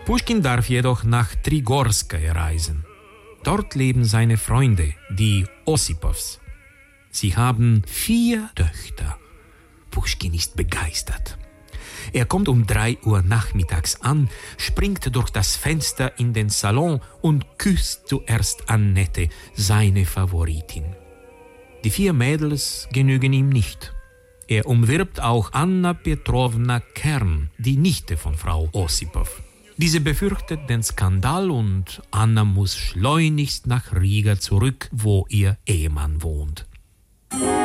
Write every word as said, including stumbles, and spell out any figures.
Puschkin darf jedoch nach Trigorskaya reisen. Dort leben seine Freunde, die Ossipows. Sie haben vier Töchter. Puschkin ist begeistert. Er kommt um drei Uhr nachmittags an, springt durch das Fenster in den Salon und küsst zuerst Annette, seine Favoritin. Die vier Mädels genügen ihm nicht. Er umwirbt auch Anna Petrowna Kern, die Nichte von Frau Ossipow. Diese befürchtet den Skandal und Anna muss schleunigst nach Riga zurück, wo ihr Ehemann wohnt.